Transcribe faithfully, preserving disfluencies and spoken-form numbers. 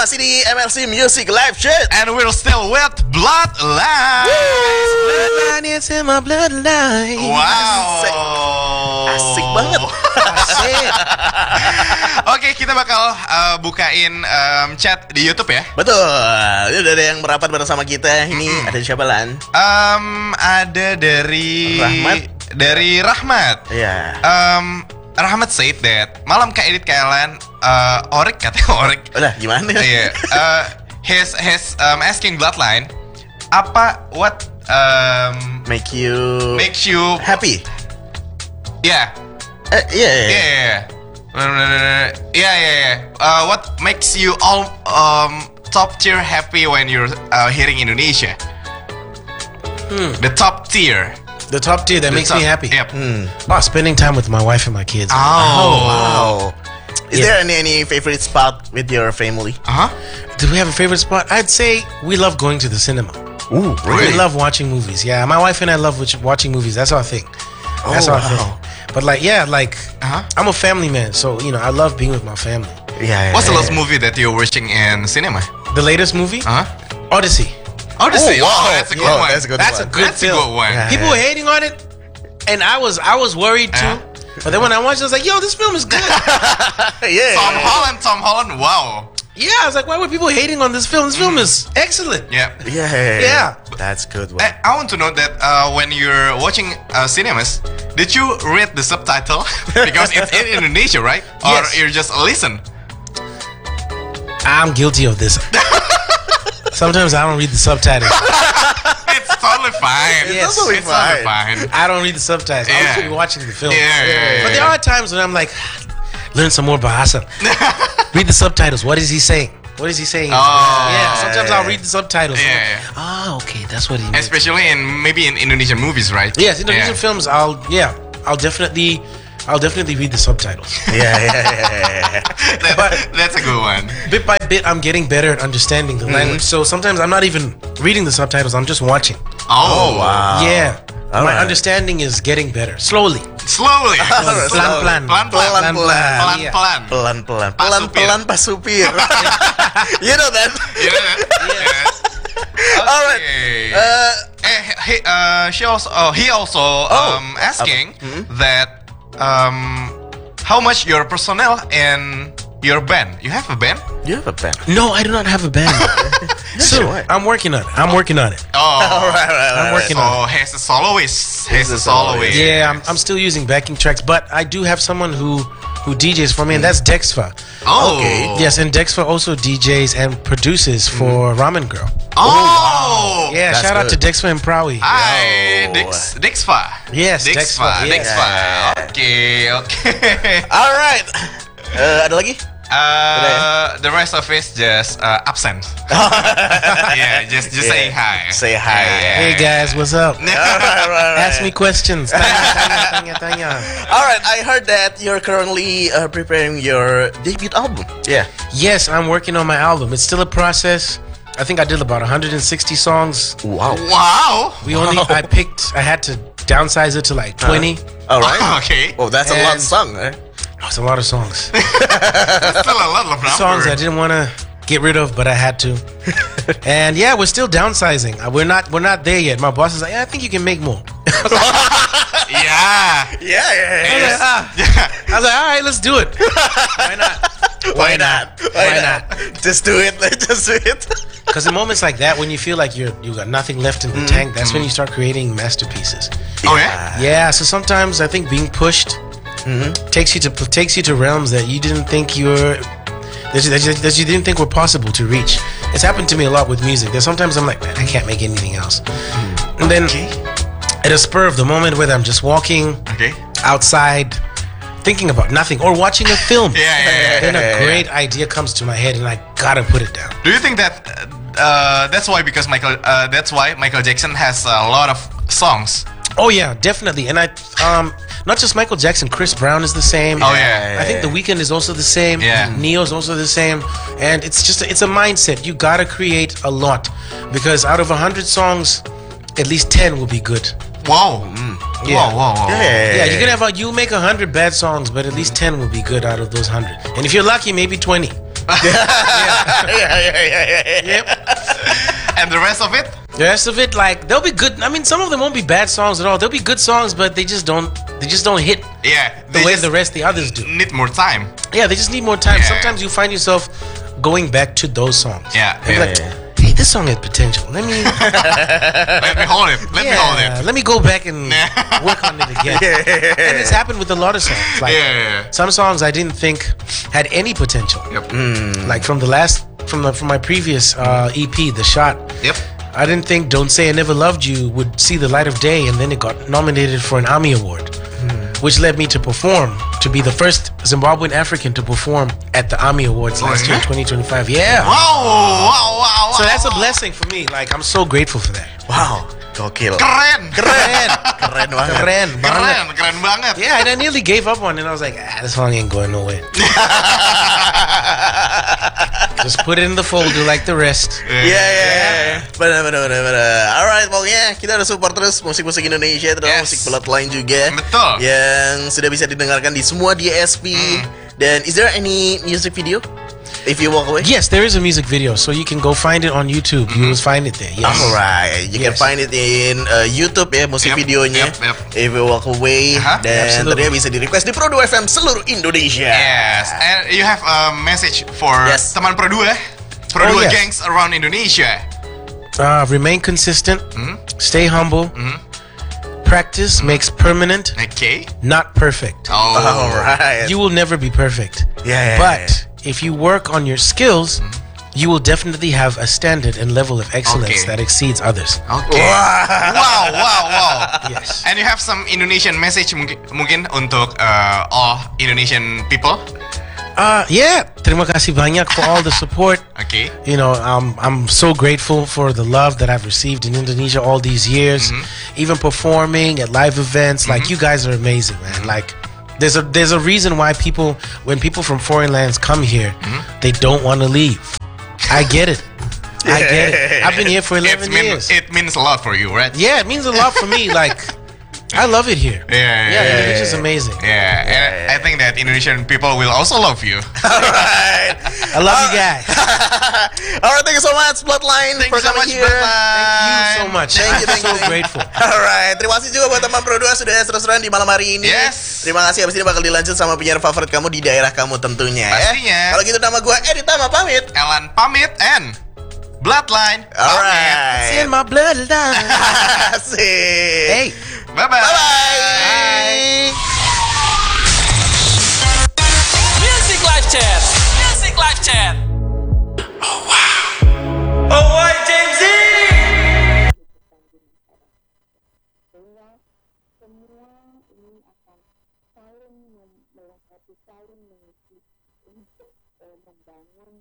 masih di M L C Music Live Chat. And we're still with Bloodline. Bloodline is in my bloodline. Wow. Asik banget. Asik. Oke, kita bakal uh, bukain um, chat di YouTube ya. Betul. Ini udah ada yang merapat bersama kita. Ini mm-hmm. ada siapa, Lan? Um, ada dari Rahmat. Dari Rahmat. Iya. Um, Rahmat said that malam Kak Edit Kailan uh, Orik katanya Orik. Udah gimana? Iya. uh, his his um, asking Bloodline apa what um, make you makes you happy. Yeah. Uh, yeah, yeah, yeah. Yeah, yeah, yeah. yeah. Uh, what makes you all um, top tier happy when you're uh, hearing Indonesia? Hmm. The top tier. The top tier that The makes top, me happy. Yep. Hmm. Oh, spending time with my wife and my kids. Oh, Oh, wow. Is Yeah. there any any favorite spot with your family? Uh huh. Do we have a favorite spot? I'd say we love going to the cinema. Ooh, Really? We love watching movies. Yeah, my wife and I love watch- watching movies. That's our thing. That's Oh, our thing. wow. But like, yeah, like Uh-huh. I'm a family man, so you know I love being with my family. Yeah, yeah. What's the yeah, last yeah. movie that you're watching in cinema? The latest movie, Uh huh. Odyssey. Odyssey. Oh, Oh, wow. that's a good Oh, one. that's a good That's one. a good That's a film. good one. Yeah. People were hating on it, and I was I was worried too. Uh-huh. But then when I watched it, I was like, "Yo, this film is good." yeah. Tom Holland. Tom Holland. Wow. Yeah, I was like, "Why were people hating on this film? This film is excellent." Yeah. Yeah, yeah, yeah. Yeah. That's good one. I, I want to know that uh, when you're watching uh, cinemas, did you read the subtitle? Because it's in Indonesia, right? Or Yes. you just listen? I'm guilty of this. Sometimes I don't read the subtitles. It's totally fine. Yes. totally it's totally fine. fine. I don't read the subtitles. Yeah. I'm just watching the film. Yeah, yeah, yeah, But there yeah. are times when I'm like, learn some more Bahasa. Read the subtitles. What is he saying? What is he saying? Oh. Yeah, sometimes I'll read the subtitles. Yeah, I'm like, yeah. Ah, okay, that's what he meant. Especially in maybe in Indonesian movies, right? Yes, Indonesian Yeah. films, I'll, yeah, I'll definitely, I'll definitely read the subtitles. yeah, yeah, yeah, yeah. That- But- that's a good one. Bit by bit, I'm getting better at understanding the language. So sometimes I'm not even reading the subtitles, I'm just watching. Oh, wow. Yeah. All My right. understanding is getting better. Slowly. Slowly. Slowly. Plan-plan. Pelan-pelan. Pelan-pelan. Iya. Pelan-pelan. Pelan-pelan, Pak pelan-pelan Pak Supir. You know that? You know that? Yeah. All right. Okay. Uh, Eh, he, uh, she also, oh, he also Oh, um, asking apa? Hmm? that um, how much your personnel in your band? You have a band? you have a pen. No, I do not have a band. Soon. what? I'm working on it. I'm working on it. Oh, All right, all right, I'm all working so he's a soloist. He's a a soloist. soloist. Yeah, I'm, I'm still using backing tracks, but I do have someone who who D Js for me, and that's Dexfa. Oh, Okay. Yes, and Dexfa also D Js and produces for Ramen Girl. Oh, Yeah, That's shout out to good. Dexfa and Prawi. Hi, Yo. Dix, Dixfa. Yes, Dixfa, Dexfa, yeah. Dixfa. Okay, okay. All right. Uh, ada lagi? Uh, the rest of it just uh, absent. Yeah, just just Yeah. saying hi. Say hi. Yeah. Hey guys, what's up? All right, all right, Ask me questions. Tanya, tanya, tanya, tanya. All right, I heard that you're currently uh, preparing your debut album. Yeah. Yes, I'm working on my album. It's still a process. I think I did about one hundred sixty songs. Wow. Wow. We only Wow. I picked. I had to downsize it to like twenty. All right. Okay. Oh, that's a lot of And- song. Eh? Oh, it's a lot of songs. That's still a lot of numbers. Songs I didn't want to get rid of, but I had to. And yeah, we're still downsizing. Uh, We're not. We're not there yet. My boss is like, yeah, I think you can make more. Yeah. Yeah, yeah, yeah. Yes. Ah. Yeah. I was like, all right, let's do it. Why not? Why not? Why not? Just do it. Just do it. Because in moments like that, when you feel like you're you got nothing left in the tank, that's when you start creating masterpieces. Oh yeah. Yeah. So sometimes I think being pushed takes you to takes you to realms that you didn't think you were that you, that you, that you didn't think were possible to reach. It's happened to me a lot with music. There's sometimes I'm like, man, I can't make anything else. And then at a spur of the moment, whether I'm just walking Okay. outside, thinking about nothing, or watching a film, Yeah, yeah, yeah. then a great idea comes to my head, and I gotta put it down. Do you think that uh, that's why because Michael uh, that's why Michael Jackson has a lot of songs? Oh yeah, definitely. And I, um, not just Michael Jackson, Chris Brown is the same. Oh yeah. I think The Weeknd is also the same. Yeah. Neo's also the same. And it's just, a, it's a mindset. You gotta create a lot. Because out of a hundred songs, at least ten will be good. Wow. Yeah. Wow. Wow. Wow. Yeah. Yeah, you can have a, you make a hundred bad songs, but at least ten will be good out of those hundred. And if you're lucky, maybe twenty. yeah, yeah, yeah, yeah, yeah. Yep. And the rest of it? The rest of it, like they'll be good. I mean, some of them won't be bad songs at all. They'll be good songs, but they just don't. They just don't hit Yeah. the they way just the rest the others do. need more time. Yeah, they just need more time. Yeah. Sometimes you find yourself going back to those songs. Yeah, And be yeah, like, yeah. hey, this song has potential. Let me, Let me hold it. Let me hold yeah, it. let me go back and work on it again. And it's happened with a lot of songs. Like Yeah, yeah, yeah. some songs I didn't think had any potential. Yep. Like from the last, from the from my previous uh, E P, The Shot. Yep. I didn't think "Don't Say I Never Loved You" would see the light of day, and then it got nominated for an AMI Award, which led me to perform, to be the first Zimbabwean African to perform at the AMI Awards Oh, last year, yeah? twenty twenty-five. Yeah. Wow, wow, wow, So that's a wow. blessing for me. Like, I'm so grateful for that. Wow, gokil. Keren. Keren. Keren banget. Keren banget. Keren, keren banget. Yeah, and I nearly gave up on it. And I was like, ah, this song ain't going nowhere. Just put it in the folder like the rest. Iya, iya, iya. Benar, benar, benar, benar. Alright, pokoknya kita harus support terus musik-musik Indonesia, terutama Yes. musik Bloodline juga. Betul. Yang sudah bisa didengarkan di semua D S P. Dan is there any music video? If you walk away? Yes, there is a music video, so you can go find it on YouTube. You will find it there. Yes. Alright, you can Yes. find it in uh, YouTube ya, musik Yep, videonya. yep, yep. If you walk away, Aha, dan absolutely. tentunya bisa di request di Pro dua F M seluruh Indonesia. Yes, and you have a message for Yes. teman Pro dua, Pro Oh, dua yes. gangs around Indonesia. Uh, remain consistent. Hmm? Stay humble. Practice makes permanent, Okay. not perfect. Oh. Alright. You will never be perfect. Yeah, yeah, But yeah. if you work on your skills, you will definitely have a standard and level of excellence Okay. that exceeds others. Okay. Wow, wow, wow. Yes. And you have some Indonesian message mungkin, mungkin untuk uh, all Indonesian people. Uh, yeah. Terima kasih banyak for all the support. Okay. You know, um, I'm so grateful for the love that I've received in Indonesia all these years. Even performing at live events, like you guys are amazing, man. Like, there's a there's a reason why people, when people from foreign lands come here, they don't want to leave. I get it. I get it. I've been here for It, eleven mean, years. it means a lot for you, right? Yeah, it means a lot for me. Like, I love it here. Yeah, yeah, Yeah, yeah. Indonesia's amazing. Yeah, and I think that Indonesian people will also love you. Alright. I love you guys. Alright, thank you so much Bloodline Thank for you so coming much, here. Thank you so much. Thank you, I'm thank so you, thank you. grateful. Alright, terima kasih juga buat teman Pro dua sudah terus-terusan di malam hari ini. Yes. Terima kasih, abis ini bakal dilanjut sama penyiar favorit kamu di daerah kamu tentunya Pastinya. ya. Kalau gitu nama gue Edi Tama pamit. Elan pamit and Bloodline pamit. Alright. In my bloodline. Asik. Hey. Bye-bye. Bye-bye. Music Live Chat. Music Live Chat. semua ini akan saling mem- melengkapi, saling mengisi untuk eh, membangun